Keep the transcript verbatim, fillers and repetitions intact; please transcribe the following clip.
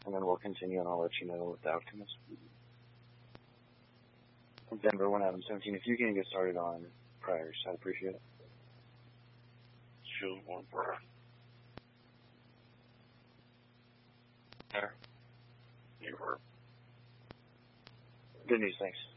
and then we'll continue, and I'll let you know what the outcome is. Denver, one Adam seventeen. If you can get started on priors, I'd appreciate it. Shield one prior. There. You were. Good news, thanks.